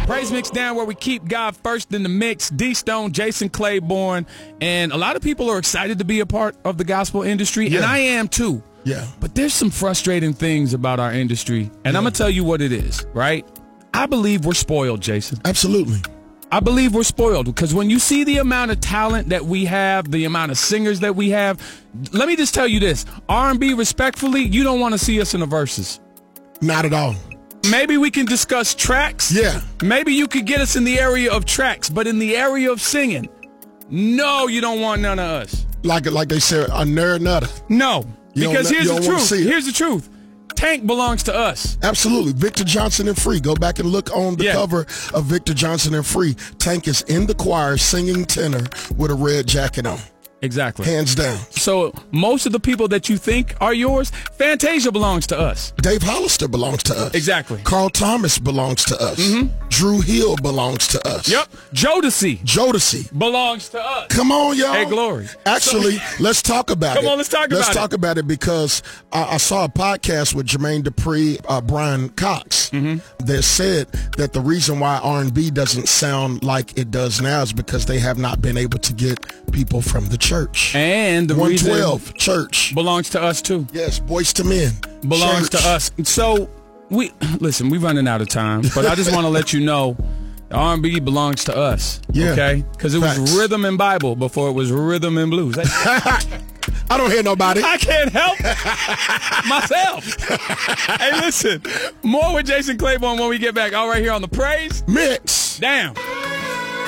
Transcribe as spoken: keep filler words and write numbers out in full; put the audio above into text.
Praise Mix Down, where we keep God first in the mix. D Stone, Jason Claiborne, and a lot of people are excited to be a part of the gospel industry, Yeah. and I am too. Yeah. But there's some frustrating things about our industry, and I'm going to tell you what it is, right? I believe we're spoiled, Jason. Absolutely. I believe we're spoiled because when you see the amount of talent that we have, the amount of singers that we have, let me just tell you this. R and B, respectfully, you don't want to see us in the verses. Not at all. Maybe we can discuss tracks. Yeah. Maybe you could get us in the area of tracks, but in the area of singing, no, you don't want none of us. Like like they said, a nerd nutter. No, You don't because kn- here's you the don't wanna truth. see it. Here's the truth. Tank belongs to us. Absolutely. Victor Johnson and Free. Go back and look on the Yeah. cover of Victor Johnson and Free. Tank is in the choir singing tenor with a red jacket on. Exactly. Hands down. So most of the people that you think are yours, Fantasia belongs to us. Dave Hollister belongs to us. Exactly. Carl Thomas belongs to us. Drew Hill belongs to us. Yep. Jodeci Jodeci. belongs to us. Come on, y'all. Hey, Glory. Actually, let's talk about Come it. on, let's talk Let's about talk it. about it because I, I saw a podcast with Jermaine Dupri, uh, Brian Cox, Mm-hmm. that said that the reason why R and B doesn't sound like it does now is because they have not been able to get people from the church. And the one reason twelve church. belongs to us too. Yes, Boys to Men. Belongs Church. to us. So we listen. We're running out of time, but I just want to let you know, R and B belongs to us. Yeah. Okay, because it was Facts. rhythm and Bible before it was rhythm and blues. I don't hear nobody. I can't help myself. Hey, listen. More with Jason Claiborne when we get back. All right here on the Praise Mix. Down.